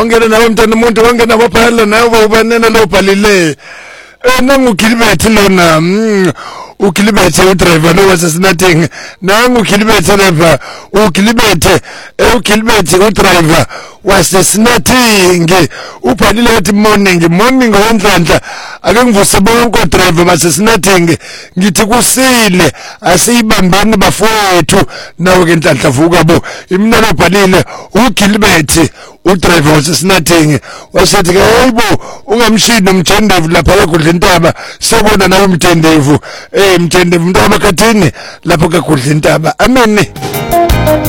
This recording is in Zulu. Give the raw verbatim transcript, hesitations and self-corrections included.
wangena nawe mntana umuntu wangena wabhala nawe ubanena lo bhalile nangu Gilbert lona u Gilbert u driver lo wasesinathing nangu Gilbert lapha u Gilbert u Gilbert u driver wasesinathing ubhalile wathi morning morning wonhlanhla ake ngivuse bonke driver basesinathing ngithi kusile asiyibambeni bafowethu nawe ke nhlanhla vuka bo imina lobhalile u Gilbert u driver wasesinathing wasethi hayibo ungamshini umthendevu lapha ekudla intaba sobona nawe umthendevu eh mthendevu mntwana kathini lapha ekudla intaba amen.